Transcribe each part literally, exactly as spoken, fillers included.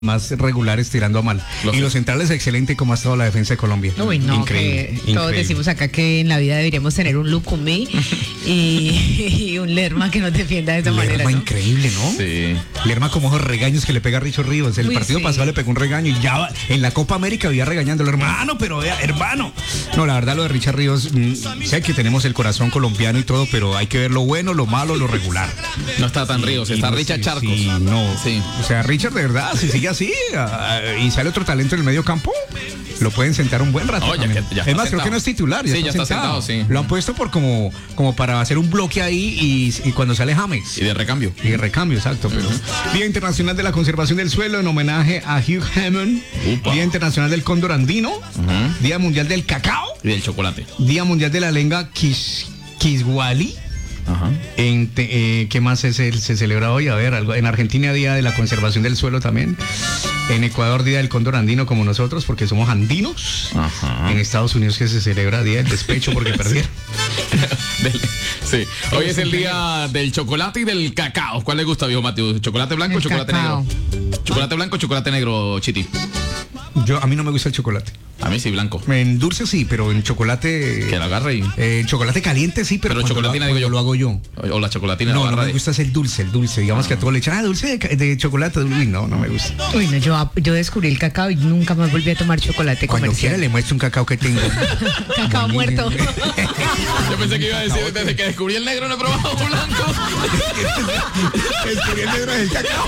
más regulares tirando a mal. Lo y sé. Los centrales, excelente como ha estado la defensa de Colombia. Uy, no, increíble, que increíble. Todos decimos acá que en la vida deberíamos tener un Lucumí y, y un Lerma que nos defienda de esa Lerma manera, ¿no? Increíble, ¿no? Sí. Lerma como esos regaños que le pega a Richo Rivas. El Uy, partido sí. pasado le pegó un regaño y ya en la Copa América había regañándolo, hermano, pero vea, hermano. No, la verdad lo de Richard Ríos, mmm, sé que tenemos el corazón colombiano y todo, pero hay que ver lo bueno, lo malo, lo regular. No está tan Ríos, está no, Richard sí, Charcos. Sí, no, sí. O sea, Richard de verdad, si sigue así uh, y sale otro talento en el medio campo, lo pueden sentar un buen rato. Oh, ya que, ya es más, sentado. Creo que no es titular. Ya sí, está ya sentado. está sentado, sí. Lo han puesto por como, como para hacer un bloque ahí y, y cuando sale James. Y de recambio. Y de recambio, exacto. Pero uh-huh. Día Internacional de la Conservación del Suelo en homenaje a Hugh Hammond. Upa. Día Internacional del Cóndor Andino. Uh-huh. Día Mundial del Cacao. Y del chocolate. Día Mundial de la Lengua Kish, Kiswahili. Ajá. En te, eh, ¿Qué más es el, se celebra hoy? A ver, algo, en Argentina Día de la Conservación del Suelo también. En Ecuador Día del Cóndor Andino como nosotros porque somos andinos. Ajá. En Estados Unidos que se celebra Día del Despecho porque perdieron. Sí, hoy es el día del chocolate y del cacao. ¿Cuál le gusta, viejo Mateo? ¿Chocolate blanco o chocolate cacao. negro? ¿Chocolate blanco o chocolate negro, Chiti? Yo, a mí no me gusta el chocolate. A mí sí, blanco. En dulce sí, pero en chocolate... Que lo agarre y... Eh, chocolate caliente sí, pero, pero chocolatina lo, digo yo. lo hago yo. O la chocolatina No, lo no me de... gusta es el dulce, el dulce. Digamos ah. que a todos le echan, ah, dulce de, de chocolate. Uy, no, no me gusta. Uy, no, yo, yo descubrí el cacao y nunca más volví a tomar chocolate Cuando comercial. quiera le muestro un cacao que tengo. Cacao muerto. Yo pensé que iba a decir, desde que descubrí el negro no he probado blanco. Descubrí el negro es el cacao.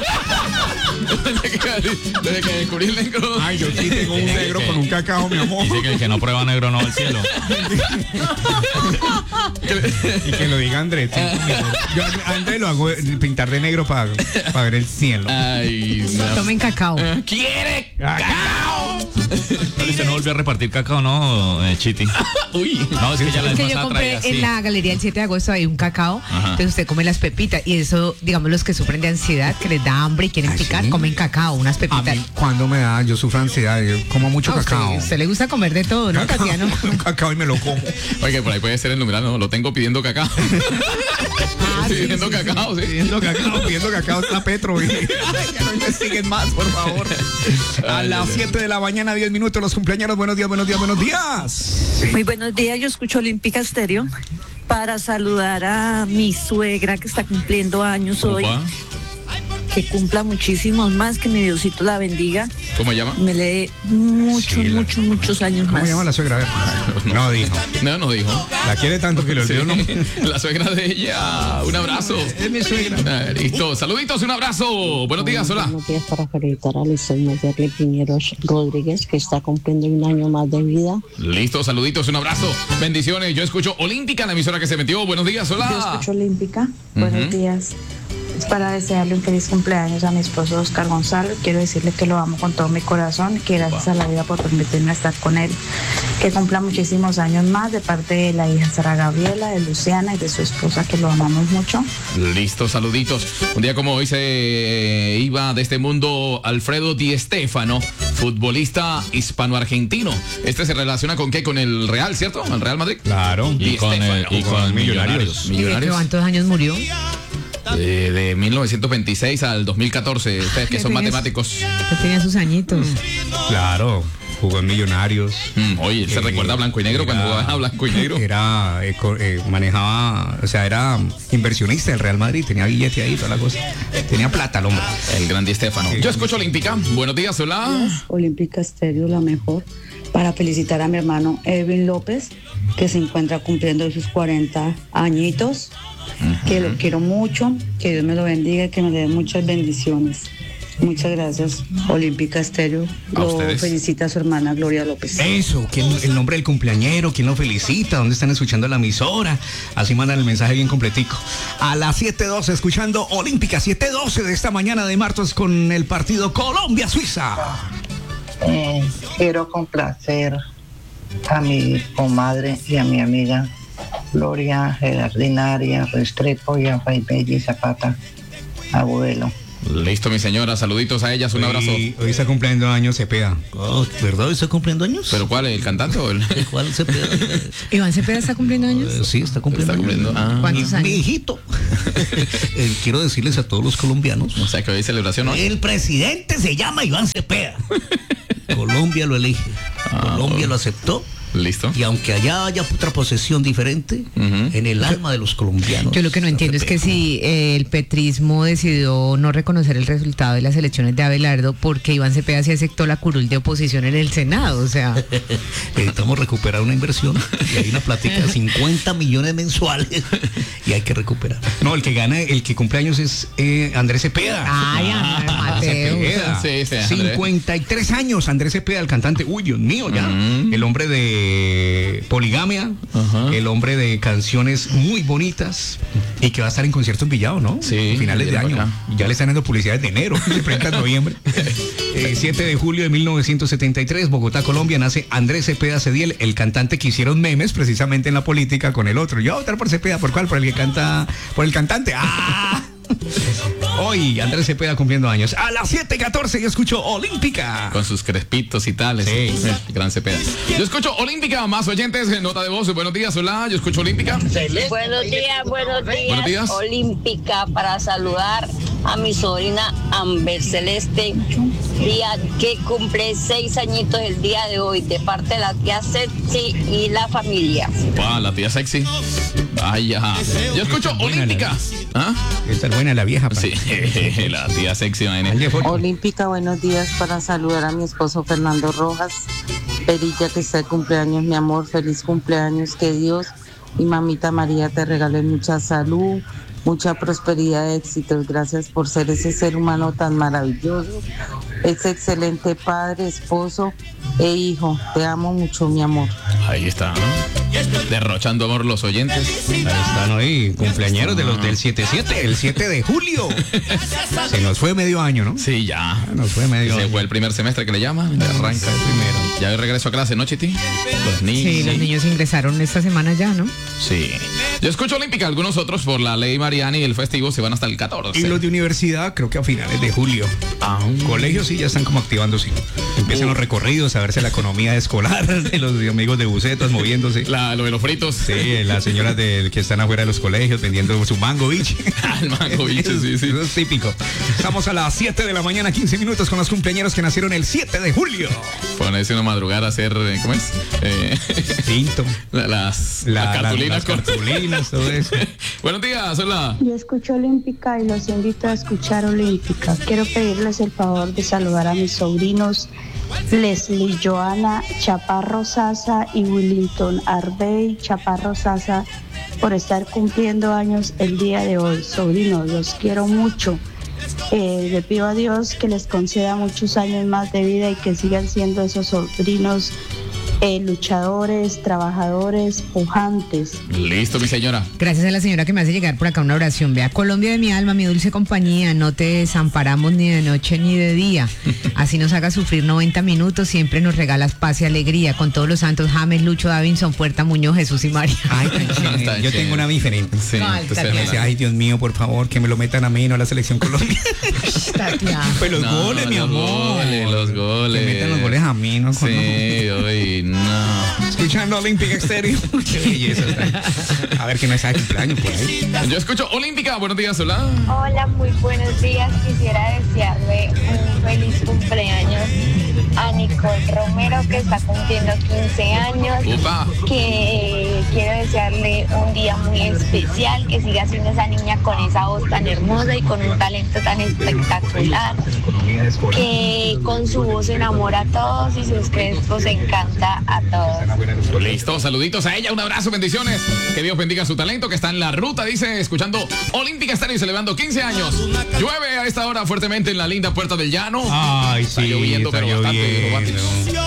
Desde que descubrí el negro. Ay, yo sí tengo un negro con un cacao, mi amor. Dice que el que no prueba negro no va al cielo. Y que lo diga Andrés. Yo a Andrés lo hago pintar de negro para pa ver el cielo. Ay, no. Tomen cacao. ¿Quiere cacao? Usted no volvió a repartir cacao, ¿no, eh, Chiti? Uy. No, es que ya la es vez que yo pasada compré traía así. en la galería el siete de agosto hay un cacao. Ajá. Entonces usted come las pepitas y eso, digamos, los que sufren de ansiedad, que les da hambre y quieren ¿Ah, picar, sí? Comen cacao, unas pepitas. A mí, cuando me da, yo sufro ansiedad, yo como mucho a cacao. Usted, usted le gusta comer de todo, ¿no, cacao, Tatiano? Un cacao y me lo como. Oye, por ahí puede ser el numeral, ¿no? Lo tengo pidiendo cacao. Ah, sí, sí, pidiendo sí, cacao, sí. sí. Pidiendo cacao, pidiendo cacao está Petro. Y... que no investiguen más, por favor. A ay, las siete de la mañana, diez minutos, los cumpleaños. Buenos días, buenos días, buenos días. Muy buenos días, yo escucho Olímpica Estéreo para saludar a mi suegra que está cumpliendo años hoy. Opa. Que cumpla muchísimos más, que mi Diosito la bendiga. ¿Cómo se llama? Me le dé muchos, sí, muchos, la... muchos años ¿Cómo más. ¿Cómo se llama la suegra? A ver. No, no dijo. No, no dijo. La quiere tanto que le olvidó, ¿no? La suegra de ella. Un abrazo. Es mi suegra. Eh, listo. Saluditos, un abrazo. Buenos días, hola. Buenos días para felicitar a Luis Mayerle Piñeros Rodríguez, que está cumpliendo un año más de vida. Listo, saluditos, un abrazo. Bendiciones. Yo escucho Olímpica, la emisora que se metió. Buenos días, hola. Yo escucho Olímpica. Buenos uh-huh. días. Es para desearle un feliz cumpleaños a mi esposo Oscar Gonzalo. Quiero decirle que lo amo con todo mi corazón, que gracias a la vida por permitirme estar con él. Que cumpla muchísimos años más de parte de la hija Sara Gabriela, de Luciana y de su esposa, que lo amamos mucho. Listo, saluditos. Un día como hoy se iba de este mundo Alfredo Di Stéfano, futbolista hispano-argentino. Este se relaciona con qué? Con el Real, ¿cierto? El Real Madrid. Claro. Y con, el, y con, con Millonarios. Millonarios. ¿Cuántos años murió? De, de mil novecientos veintiséis al dos mil catorce, ustedes que son tenía matemáticos. Su, tenía sus añitos. Claro, jugó en Millonarios. Mm, oye, ¿se eh, recuerda a Blanco y Negro era, cuando jugaba a Blanco y Negro? Era, eh, eh, manejaba, o sea, era inversionista del Real Madrid, tenía billete ahí, toda la cosa. Tenía plata el hombre. El gran Di Stéfano. Sí. Yo escucho Olímpica. Buenos días, hola. Olímpica Estéreo, la mejor. Para felicitar a mi hermano Edwin López, que se encuentra cumpliendo sus cuarenta añitos. Uh-huh. Que lo quiero mucho, que Dios me lo bendiga y que me dé muchas bendiciones. Muchas gracias, Olímpica Estéreo. Lo felicita a su hermana Gloria López. Eso, ¿quién, el nombre del cumpleañero, quién lo felicita, dónde están escuchando la emisora. Así mandan el mensaje bien completico. A las siete doce, escuchando Olímpica, siete doce de esta mañana de martes con el partido Colombia-Suiza. Eh, quiero complacer a mi comadre y a mi amiga Gloria Gerardinaria Restrepo y a Faibelli Zapata, abuelo. Listo, mi señora, saluditos a ellas, un hoy, abrazo. Hoy está cumpliendo años Cepeda. Oh, ¿verdad? ¿Está cumpliendo años? ¿Pero cuál? ¿El cantante o el...? ¿Cuál Cepeda? ¿Iván Cepeda está cumpliendo años? Eh, sí, está cumpliendo Está años. cumpliendo. Ah. ¿Cuántos Mi, años? mi hijito. Eh, quiero decirles a todos los colombianos. O sea, que hoy hay celebración, ¿no? El presidente se llama Iván Cepeda. Colombia lo elige. Ah, Colombia oh. lo aceptó. Listo. Y aunque allá haya otra posesión diferente, Ujú. en el alma de los colombianos. Yo lo que no entiendo es que si eh, el petrismo decidió no reconocer el resultado de las elecciones de Abelardo, porque Iván Cepeda sí aceptó la curul de oposición en el Senado, o sea, Necesitamos recuperar una inversión. Y hay una plática de cincuenta millones mensuales. Y hay que recuperar. No, el que gana, el que cumple años es eh, Andrés Cepeda. ay, Andrés Mateo. Cepeda. Sí, sí, Andrés. cincuenta y tres años, Andrés Cepeda, el cantante. Uy, Dios mío, ya. Mm. El hombre de Poligamia, Ajá. el hombre de canciones muy bonitas y que va a estar en concierto en Villado, ¿no? Sí, Finales de viene año. para acá. Ya le están dando publicidad de enero, se presenta en noviembre. Eh, siete de julio de mil novecientos setenta y tres, Bogotá, Colombia, nace Andrés Cepeda Cediel, el cantante que hicieron memes precisamente en la política con el otro. Yo voy a votar por Cepeda, ¿por cuál? Por el que canta, por el cantante. ¡Ah! Hoy Andrés Cepeda cumpliendo años. A las siete catorce yo escucho Olímpica. Con sus crespitos y tales. Sí. Eh, Gran Cepeda. Yo escucho Olímpica, más oyentes, eh, nota de voz. Buenos días, hola, yo escucho Olímpica. Buenos días, buenos días. Buenos días. Olímpica para saludar a mi sobrina Amber Celeste, día que cumple seis añitos el día de hoy, de parte de la tía Sexy y la familia. Ah, la tía sexy. Vaya. Yo escucho Olímpica. ¿Ah? Esta es buena la vieja. pa. Sí, la tía sexy, man. Oye, fue- Olímpica, buenos días para saludar a mi esposo Fernando Rojas, Perilla que está de cumpleaños, mi amor, feliz cumpleaños, que Dios y mamita María te regalen mucha salud, mucha prosperidad, éxitos, gracias por ser ese ser humano tan maravilloso, ese excelente padre, esposo e hijo, te amo mucho, mi amor. Ahí está, ¿no? Derrochando amor los oyentes. Ahí están hoy, cumpleañeros de los del siete siete, el siete de julio. Se nos fue medio año, ¿no? Sí, ya. Nos fue medio Se año. fue el primer semestre que le llaman. Ya arranca el primero. Ya hoy regreso a clase, ¿no, Chiti? Los niños. Sí, los niños ingresaron esta semana ya, ¿no? Sí. Yo escucho Olímpica, algunos otros por la ley Mariani y el festivo se van hasta el catorce. Y los de universidad, creo que a finales de julio. Ah, Colegios sí ya están como activándose. Empiezan los recorridos, a verse la economía escolar de los amigos de bucetas moviéndose. la, lo de los fritos. Sí, las señoras del que están afuera de los colegios vendiendo su mango beach. El mango bicho, sí, sí. Eso es típico. Estamos a las siete de la mañana, quince minutos con los cumpleañeros que nacieron el siete de julio. Ponerse una madrugada a hacer, eh, ¿cómo es? Eh, Tinto. la- las, La- las la- cartulinas. las con- cartulinas, todo eso. Buenos días, hola. Yo escucho Olímpica y los invito a escuchar Olímpica. Quiero pedirles el favor de saludar a mis sobrinos Leslie Joana Chaparro Sasa y Willington Arbey Chaparro Sasa por estar cumpliendo años el día de hoy. Sobrinos, los quiero mucho. Eh, le pido a Dios que les conceda muchos años más de vida y que sigan siendo esos sobrinos eh, luchadores, trabajadores, pujantes. Listo, mi señora. Gracias a la señora que me hace llegar por acá una oración. Vea, Colombia de mi alma, mi dulce compañía, no te desamparamos ni de noche ni de día. Así nos haga sufrir noventa minutos, siempre nos regalas paz y alegría. Con todos los santos, James, Lucho, Davinson, Puerta, Muñoz, Jesús y María. Ay, tan chévere. Está Yo chévere. tengo una diferente. Sí, ¿Cuál, entonces, Tatiana? Dice, ay, Dios mío, por favor, que me lo metan a mí, no a la selección Colombia. Tatiana. Pues los No, goles, mi los amor. goles, los goles. Que metan los goles a mí, ¿no? Sí, hoy no. Escuchando Olympic Exterior. Qué belleza. está. A ver que no está de cumpleaños por ahí. Yo escucho Olímpica, buenos días, hola. Hola, muy buenos días. Quisiera desearle un feliz cumpleaños a Nicole Romero, que está cumpliendo quince años. Upa. Que quiero desearle un día muy especial, que siga siendo esa niña con esa voz tan hermosa y con un talento tan espectacular, que con su voz enamora a todos y sus crespos encanta a todos. Listo, saluditos a ella, un abrazo, bendiciones. Que Dios bendiga su talento, que está en la ruta, dice, escuchando Olímpica Estéreo y celebrando quince años. Llueve a esta hora fuertemente en la linda Puerta del Llano. Ay, Está sí, lloviendo, está pero bastante, lloviendo. bastante.